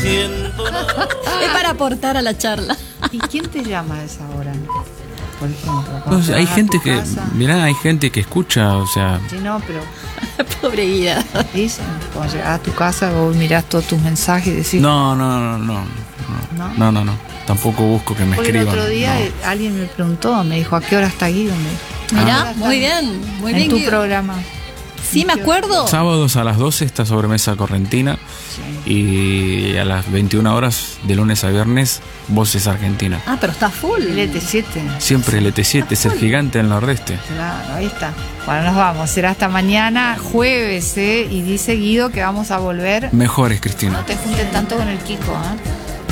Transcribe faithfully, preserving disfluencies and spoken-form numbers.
siento nada. Es para aportar a la charla. ¿Y quién te llama a esa hora? Por ejemplo, No, cuando te hay vas a gente tu que, casa. mirá, hay gente que escucha, o sea, Sí, no, pero Pobre Guida. dicen, cuando llegas a tu casa vos mirás todos tus mensajes y decís... no, no, no, no, ¿No? no, no, no, no. Tampoco busco que me Porque el escriban. otro día no. eh, alguien me preguntó, me dijo, ¿a qué hora está Guido? Me- Mirá, Ah. muy bien, muy en bien. tu Guido. programa. Sí, me acuerdo. Sábados a las doce está Sobremesa Correntina Sí. y a las veintiuna horas de lunes a viernes Voces Argentina. Ah, pero está full. El E T siete. Siempre el E T siete es el gigante del nordeste. Claro, ahí está. Bueno, nos vamos. Será hasta mañana, jueves, ¿eh? Y dice Guido que vamos a volver. Mejores, Cristina. No te junten tanto con el Kiko, ¿eh?